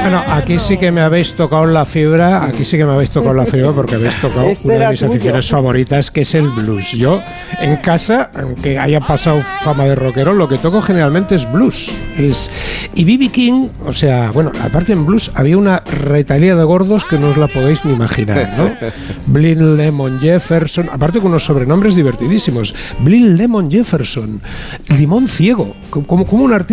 Bueno, aquí sí que me habéis tocado la fibra, porque habéis tocado una de mis aficiones favoritas, que es el blues. Yo, en casa, aunque haya pasado fama de rockero, lo que toco generalmente es blues. Y B.B. King, o sea, bueno, aparte en blues había una retailía de gordos que no os la podéis ni imaginar, ¿no? Blind Lemon Jefferson, aparte con unos sobrenombres divertidísimos. Blind Lemon Jefferson, Limón Ciego, como un artista